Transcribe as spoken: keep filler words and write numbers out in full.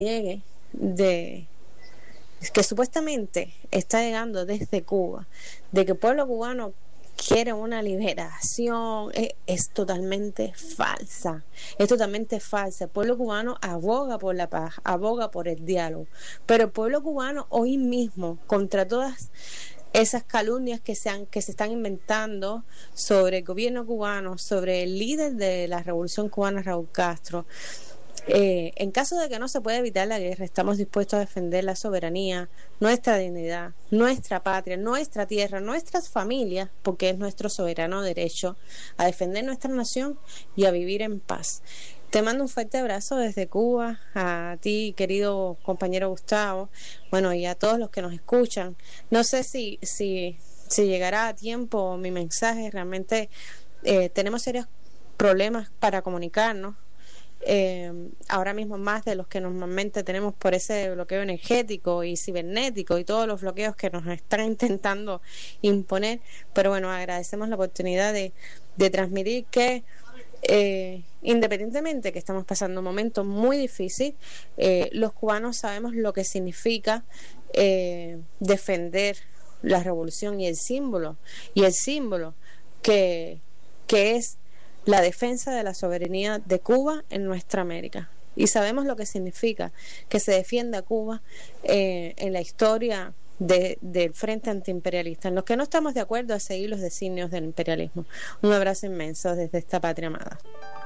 llegue de que supuestamente está llegando desde Cuba, de que el pueblo cubano quiere una liberación, es, es totalmente falsa, es totalmente falsa. El pueblo cubano aboga por la paz, aboga por el diálogo, pero el pueblo cubano hoy mismo, contra todas esas calumnias que se, han, que se están inventando sobre el gobierno cubano, sobre el líder de la revolución cubana, Raúl Castro, Eh, en caso de que no se pueda evitar la guerra, estamos dispuestos a defender la soberanía, nuestra dignidad, nuestra patria, nuestra tierra, nuestras familias, porque es nuestro soberano derecho a defender nuestra nación y a vivir en paz. Te mando un fuerte abrazo desde Cuba, a ti, querido compañero Gustavo, bueno, y a todos los que nos escuchan. No sé si, si, si llegará a tiempo mi mensaje, realmente eh, tenemos serios problemas para comunicarnos. Eh, ahora mismo más de los que normalmente tenemos por ese bloqueo energético y cibernético y todos los bloqueos que nos están intentando imponer, pero bueno, agradecemos la oportunidad de, de transmitir que eh, independientemente que estamos pasando un momento muy difícil, eh, los cubanos sabemos lo que significa eh, defender la revolución y el símbolo y el símbolo que, que es la defensa de la soberanía de Cuba en nuestra América. Y sabemos lo que significa que se defienda a Cuba eh, en la historia de, del frente antiimperialista, en los que no estamos de acuerdo a seguir los designios del imperialismo. Un abrazo inmenso desde esta patria amada.